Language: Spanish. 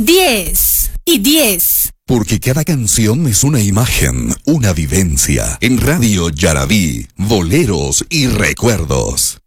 10 y 10. Porque cada canción es una imagen, una vivencia. En Radio Yarabí, boleros y recuerdos.